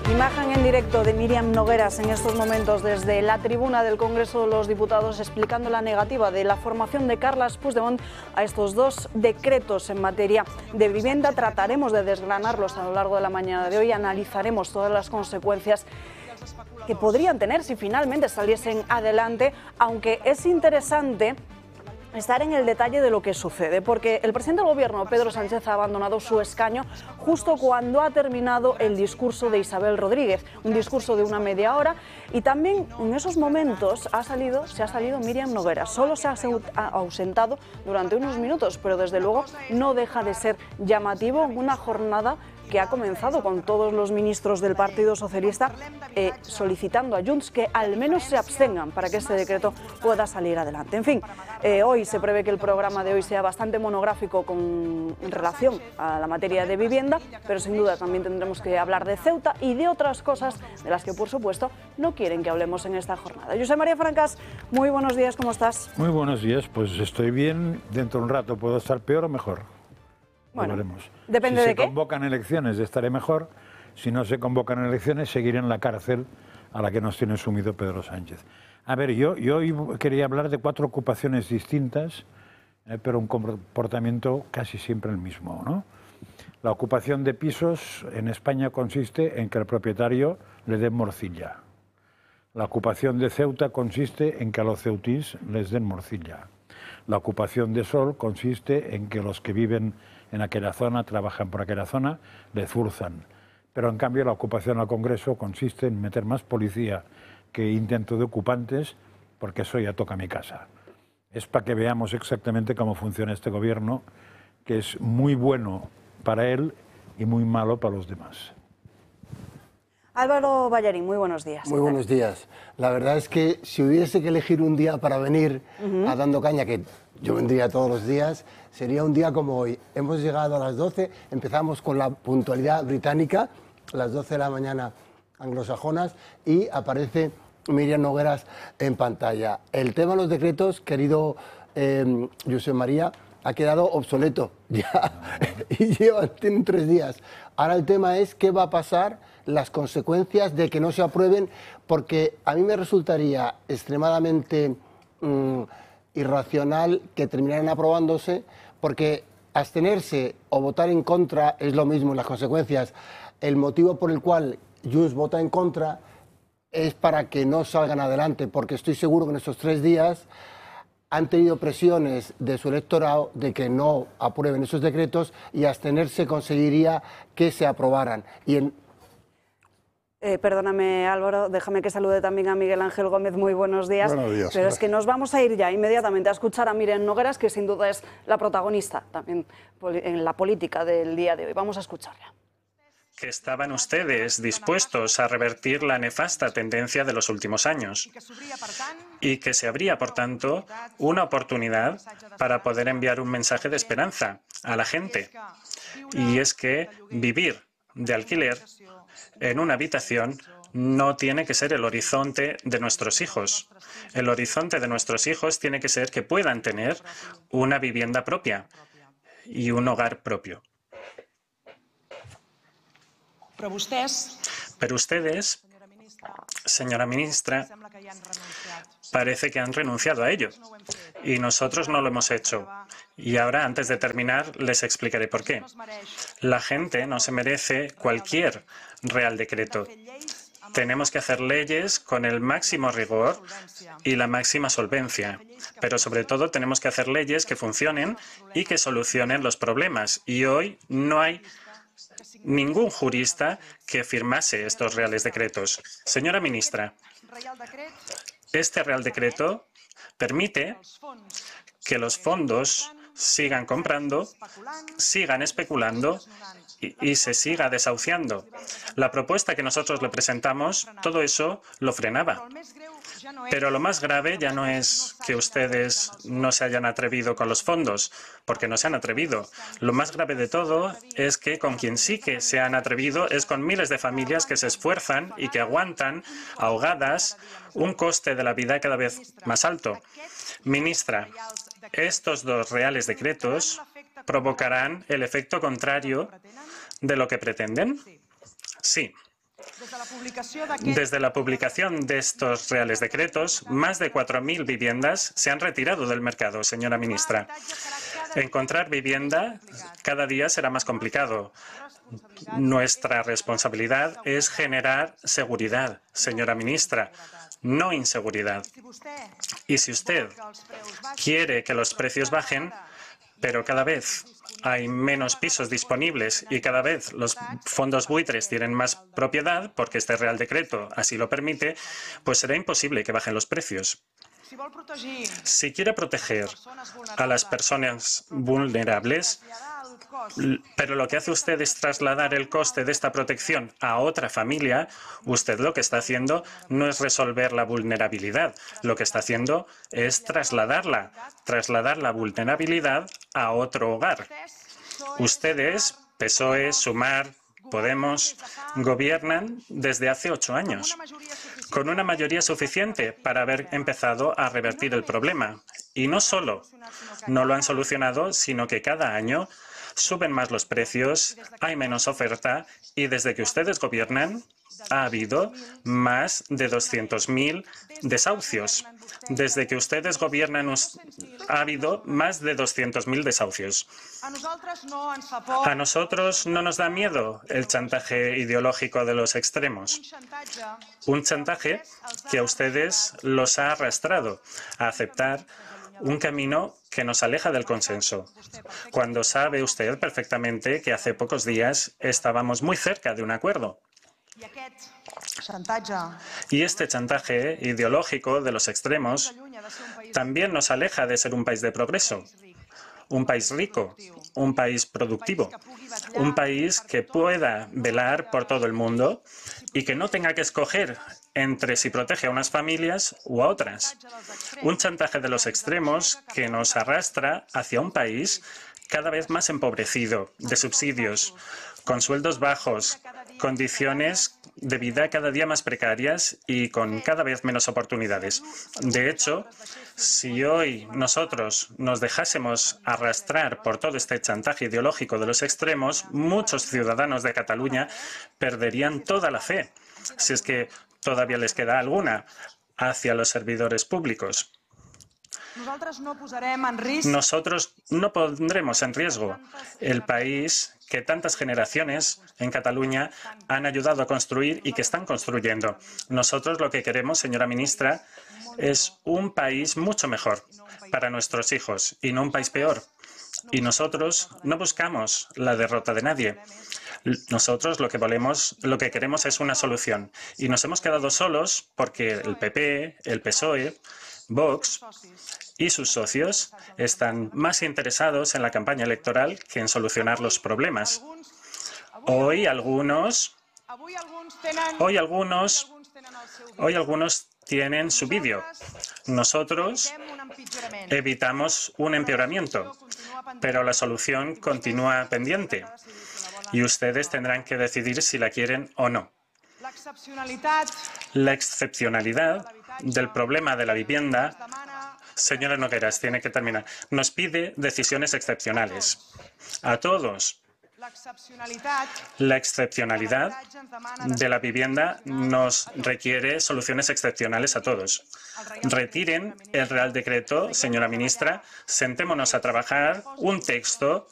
Imagen en directo de Míriam Nogueras en estos momentos desde la tribuna del Congreso de los Diputados explicando la negativa de la formación de Carles Puigdemont a estos dos decretos en materia de vivienda. Trataremos de desgranarlos a lo largo de la mañana de hoy, analizaremos todas las consecuencias que podrían tener si finalmente saliesen adelante, aunque es interesante estar en el detalle de lo que sucede, porque el presidente del Gobierno, Pedro Sánchez, ha abandonado su escaño justo cuando ha terminado el discurso de Isabel Rodríguez, un discurso de una media hora, y también en esos momentos se ha salido Míriam Nogueras. Solo se ha ausentado durante unos minutos, pero desde luego no deja de ser llamativo una jornada que ha comenzado con todos los ministros del Partido Socialista solicitando a Junts que al menos se abstengan para que este decreto pueda salir adelante. En fin, hoy se prevé que el programa de hoy sea bastante monográfico en relación a la materia de vivienda, pero sin duda también tendremos que hablar de Ceuta y de otras cosas de las que, por supuesto, no quieren que hablemos en esta jornada. Josep María Francas, muy buenos días, ¿cómo estás? Muy buenos días, pues estoy bien, dentro de un rato puedo estar peor o mejor. Bueno, veremos. ¿depende de qué? Si se convocan elecciones estaré mejor, si no se convocan elecciones seguiré en la cárcel a la que nos tiene sumido Pedro Sánchez. A ver, yo hoy quería hablar de 4 ocupaciones distintas, pero un comportamiento casi siempre el mismo, ¿no? La ocupación de pisos en España consiste en que el propietario le dé morcilla. La ocupación de Ceuta consiste en que a los ceutís les den morcilla. La ocupación de Sol consiste en que los que viven en aquella zona, trabajan por aquella zona, le zurzan. Pero en cambio la ocupación al Congreso consiste en meter más policía que intento de ocupantes, porque eso ya toca mi casa. Es para que veamos exactamente cómo funciona este gobierno, que es muy bueno para él y muy malo para los demás. Álvaro Ballarín, muy buenos días. Muy buenos días. La verdad es que si hubiese que elegir un día para venir a Dando Caña, que yo vendría todos los días, sería un día como hoy. Hemos llegado a las 12, empezamos con la puntualidad británica, a las 12 de la mañana anglosajonas, y aparece Míriam Nogueras en pantalla. El tema de los decretos, querido Josep María, ha quedado obsoleto ya y tienen 3 días. Ahora el tema es qué va a pasar, las consecuencias de que no se aprueben, porque a mí me resultaría extremadamente irracional que terminaran aprobándose, porque abstenerse o votar en contra es lo mismo en las consecuencias. El motivo por el cual Junts vota en contra es para que no salgan adelante, porque estoy seguro que en estos 3 días han tenido presiones de su electorado de que no aprueben esos decretos y abstenerse conseguiría que se aprobaran. Perdóname, Álvaro, déjame que salude también a Miguel Ángel Gómez. Muy buenos días. Buenos días. Pero es que nos vamos a ir ya inmediatamente a escuchar a Míriam Nogueras, que sin duda es la protagonista también en la política del día de hoy. Vamos a escucharla. Que estaban ustedes dispuestos a revertir la nefasta tendencia de los últimos años y que se abría, por tanto, una oportunidad para poder enviar un mensaje de esperanza a la gente. Y es que vivir de alquiler en una habitación no tiene que ser el horizonte de nuestros hijos. El horizonte de nuestros hijos tiene que ser que puedan tener una vivienda propia y un hogar propio. Pero ustedes, señora ministra, parece que han renunciado a ello. Y nosotros no lo hemos hecho. Y ahora, antes de terminar, les explicaré por qué. La gente no se merece cualquier Real Decreto. Tenemos que hacer leyes con el máximo rigor y la máxima solvencia. Pero sobre todo tenemos que hacer leyes que funcionen y que solucionen los problemas. Y hoy no hay ningún jurista que firmase estos reales decretos. Señora ministra, este Real Decreto permite que los fondos sigan comprando, sigan especulando y se siga desahuciando. La propuesta que nosotros le presentamos, todo eso lo frenaba. Pero lo más grave ya no es que ustedes no se hayan atrevido con los fondos, porque no se han atrevido. Lo más grave de todo es que con quien sí que se han atrevido es con miles de familias que se esfuerzan y que aguantan, ahogadas, un coste de la vida cada vez más alto. Ministra, estos 2 reales decretos provocarán el efecto contrario de lo que pretenden. Sí. Desde la publicación de estos reales decretos, más de 4.000 viviendas se han retirado del mercado, señora ministra. Encontrar vivienda cada día será más complicado. Nuestra responsabilidad es generar seguridad, señora ministra, no inseguridad. Y si usted quiere que los precios bajen, pero cada vez hay menos pisos disponibles y cada vez los fondos buitres tienen más propiedad, porque este Real Decreto así lo permite, pues será imposible que bajen los precios. Si quiere proteger a las personas vulnerables, pero lo que hace usted es trasladar el coste de esta protección a otra familia, usted lo que está haciendo no es resolver la vulnerabilidad. Lo que está haciendo es trasladar la vulnerabilidad a otro hogar. Ustedes, PSOE, Sumar, Podemos, gobiernan desde hace 8 años, con una mayoría suficiente para haber empezado a revertir el problema. Y no solo no lo han solucionado, sino que cada año suben más los precios, hay menos oferta y desde que ustedes gobiernan ha habido más de 200.000 desahucios. Desde que ustedes gobiernan ha habido más de 200.000 desahucios. A nosotros no nos da miedo el chantaje ideológico de los extremos. Un chantaje que a ustedes los ha arrastrado a aceptar un camino que nos aleja del consenso, cuando sabe usted perfectamente que hace pocos días estábamos muy cerca de un acuerdo. Y este chantaje ideológico de los extremos también nos aleja de ser un país de progreso, un país rico, un país productivo, un país que pueda velar por todo el mundo y que no tenga que escoger entre si protege a unas familias u a otras. Un chantaje de los extremos que nos arrastra hacia un país cada vez más empobrecido, de subsidios, con sueldos bajos, condiciones de vida cada día más precarias y con cada vez menos oportunidades. De hecho, si hoy nosotros nos dejásemos arrastrar por todo este chantaje ideológico de los extremos, muchos ciudadanos de Cataluña perderían toda la fe, si es que todavía les queda alguna, hacia los servidores públicos. Nosotros no pondremos en riesgo el país que tantas generaciones en Cataluña han ayudado a construir y que están construyendo. Nosotros lo que queremos, señora ministra, es un país mucho mejor para nuestros hijos y no un país peor. Y nosotros no buscamos la derrota de nadie. Nosotros lo que queremos es una solución. Y nos hemos quedado solos porque el PP, el PSOE, Vox y sus socios están más interesados en la campaña electoral que en solucionar los problemas. Hoy algunos tienen su vídeo. Nosotros evitamos un empeoramiento, pero la solución continúa pendiente y ustedes tendrán que decidir si la quieren o no. La excepcionalidad del problema de la vivienda, señora Nogueras, tiene que terminar, nos pide decisiones excepcionales. A todos. La excepcionalidad de la vivienda nos requiere soluciones excepcionales a todos. Retiren el Real Decreto, señora ministra, sentémonos a trabajar un texto